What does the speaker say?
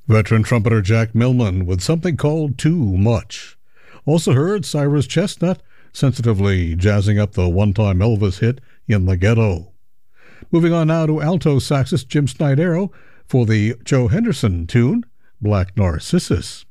Veteran trumpeter Jack Millman with something called Too Much. Also heard Cyrus Chestnut sensitively jazzing up the one-time Elvis hit In the Ghetto. Moving on now to alto saxist Jim Snydero for the Joe Henderson tune, Black Narcissus.